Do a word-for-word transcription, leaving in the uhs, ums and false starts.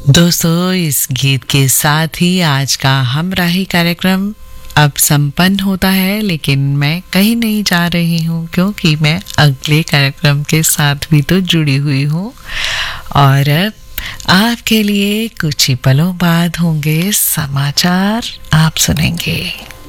दोस्तों, इस गीत के साथ ही आज का हमराही कार्यक्रम अब संपन्न होता है, लेकिन मैं कहीं नहीं जा रही हूँ क्योंकि मैं अगले कार्यक्रम के साथ भी तो जुड़ी हुई हूँ। और अब आपके लिए कुछ ही पलों बाद होंगे समाचार, आप सुनेंगे।